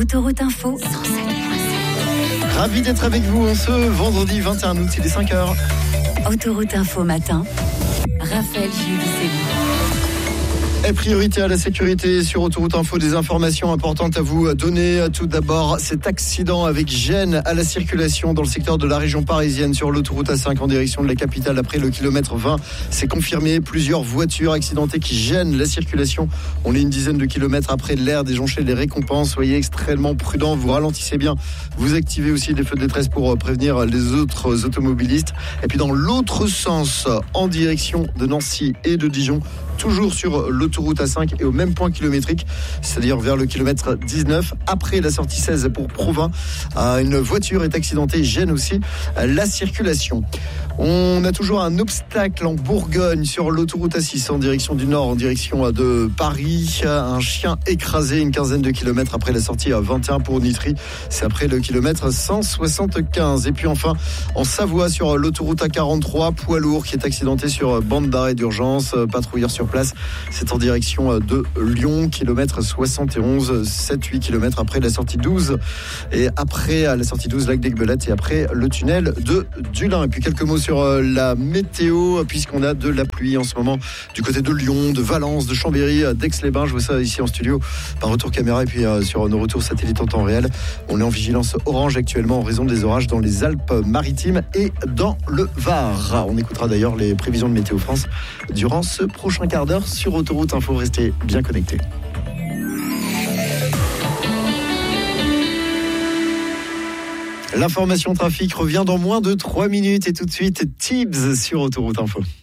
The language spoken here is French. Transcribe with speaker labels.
Speaker 1: Autoroute Info 107.7.
Speaker 2: Ravi d'être avec vous en ce vendredi 21 août, il est 5h.
Speaker 1: Autoroute Info matin. Raphaël Giudicelli.
Speaker 2: Et priorité à la sécurité sur Autoroute Info, des informations importantes à vous donner. Tout d'abord, cet accident avec gêne à la circulation dans le secteur de la région parisienne sur l'autoroute A5 en direction de la capitale après le kilomètre 20. C'est confirmé, plusieurs voitures accidentées qui gênent la circulation. On est une dizaine de kilomètres après l'aire des jonchets des récompenses. Soyez extrêmement prudents, vous ralentissez bien. Vous activez aussi des feux de détresse pour prévenir les autres automobilistes. Et puis dans l'autre sens, en direction de Nancy et de Dijon, toujours sur l'autoroute A5 et au même point kilométrique, c'est-à-dire vers le kilomètre 19, après la sortie 16 pour Provins. Une voiture est accidentée et gêne aussi la circulation. On a toujours un obstacle en Bourgogne sur l'autoroute A6 en direction du nord, en direction de Paris. Un chien écrasé une quinzaine de kilomètres après la sortie à 21 pour Nitry. C'est après le kilomètre 175. Et puis enfin, en Savoie sur l'autoroute A43, poids lourd qui est accidenté sur bande d'arrêt d'urgence. Patrouilleur sur place, c'est en direction de Lyon, kilomètre 71, 7-8 kilomètres après la sortie 12. Et après la sortie 12, lac d'Aiguebelette et après le tunnel de Dulin. Et puis quelques mots sur la météo, puisqu'on a de la pluie en ce moment du côté de Lyon, de Valence, de Chambéry, d'Aix-les-Bains. Je vois ça ici en studio par retour caméra et puis sur nos retours satellites en temps réel. On est en vigilance orange actuellement en raison des orages dans les Alpes-Maritimes et dans le Var. On écoutera d'ailleurs les prévisions de Météo France durant ce prochain quart d'heure sur Autoroute Info. Restez bien connectés. L'information trafic revient dans moins de 3 minutes et tout de suite Tibbs sur Autoroute Info.